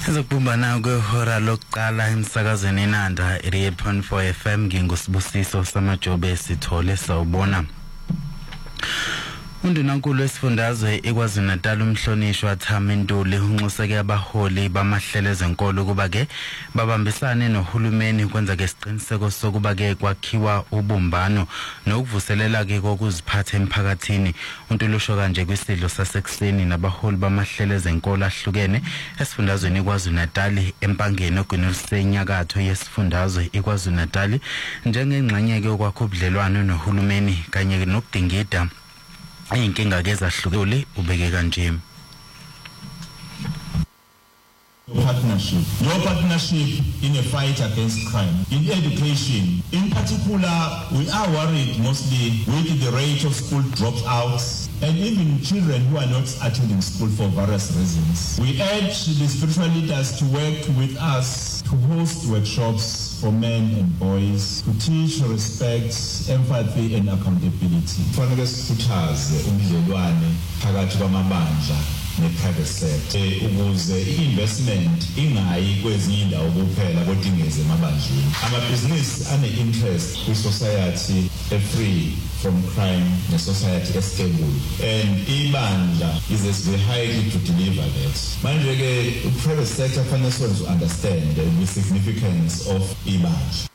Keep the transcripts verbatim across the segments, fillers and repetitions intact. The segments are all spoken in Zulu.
Ezokubumbana kwehora lokuqala emsakazweni Nanda eighty-eight point four F M ngingusibusiso samajobe sithole sawubona. Undunankulu wesifundazwe eKwaZulu-Natal umhlonishwa Thami Ntuli unxuseke abaholi bamahlelo ezenkolo kuba ke babambisane nohulumeni ukwenza ke isiqiniseko sokuba ke kwakhiwa ubumbano nokuvuselela ke kokuziphatha emphakathini. Untuli usho kanje kwisidlo sasekuseni nabaholi bamahlelo ezenkolo ahlukene esifundazweni eKwaZulu-Natal empangeni ogwinisenyakatho yesifundazwe eKwaZulu-Natal njengengxenye ke okwakho ubudlelwano nohulumeni kanye nokudingida inkinga ke zahlukile ubeke kanje. Partnership. Your partnership in a fight against crime, in education. In particular, we are worried mostly with the rate of school dropouts and even children who are not attending school for various reasons. We urge the spiritual leaders to work with us to host workshops for men and boys, to teach respect, empathy and accountability. Kufanele sikhuthaze ubudlelwane phakathi kwamabandla ne-private sector ukuze i-investment ingayi kwezinye indawo kuphela kodwa ingeze emabandleni. Amabhizinisi ane-interest kwi-society e-free from crime ne-society e-stable and ibandla is very highly to deliver that. Manje ke i-private sector fanele to understand the significance of ibandla.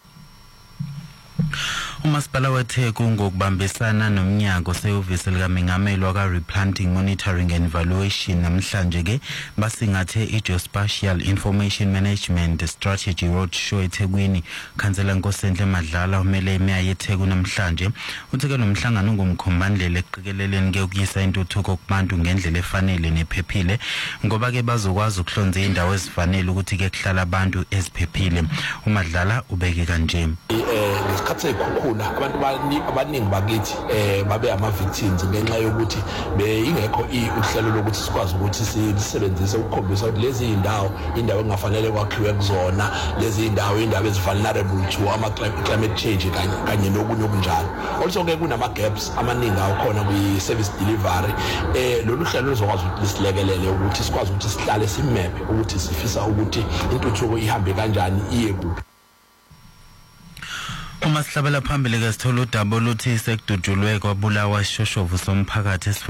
Umasipala weTheku ngokubambisana nomnyango seyuvisi likaMengameli waka Replanting Monitoring and Evaluation namhlanje ke basingathe iGeospatial Information Management Strategy Roadshow eThekwini. Khansela Nkosenhle Madlala umele emeya yeTheku namhlanje uthe ke nomhlangano ngomkhombandlela eqikeleleni ke ukuyisa intuthuko kubantu ngendlela efanele nephephile ngoba ke bazokwazi ukuhlonza indawo ezifanele ukuthi ke kuhlala abantu eziphephile. uMadlala ubeke kanje. Ngesikhathi sekukhula abantu abaningi bakithi eh babe ama victims ngenxa yokuthi ingekho uhlelo lokuthi sikwazi ukuthi sisebenzise ukukhombisa ukuthi lezi indawo indawo engafanele kwakhiwe kuzona, lezi indawo indawo ezivulnerable to ama climate change kanye kanye nokunye okunjalo. Also ke kunama gaps amaningi akhona kwi service delivery. Eh lolu hlelo luzokwazi ukuthi lisilekelele ukuthi sikwazi ukuthi sihlale simap ukuthi sifisa ukuthi intuthuko ihambe kanjani iye kuphi. Uma sihlabela phambili ke sithola udaba oluthi sekudutshulwe kwabulawa isishoshovu somphakathi